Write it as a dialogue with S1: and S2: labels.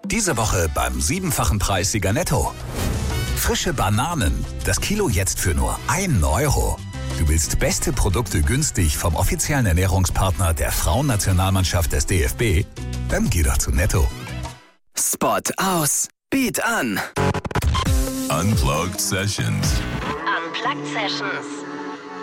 S1: Diese Woche beim 7-fachen Preis Sieger Netto. Frische Bananen. Das Kilo jetzt für nur 1 Euro. Du willst beste Produkte günstig vom offiziellen Ernährungspartner der Frauennationalmannschaft des DFB? Dann geh doch zu Netto.
S2: Spot aus. Beat an.
S3: Unplugged Sessions.
S4: Unplugged Sessions.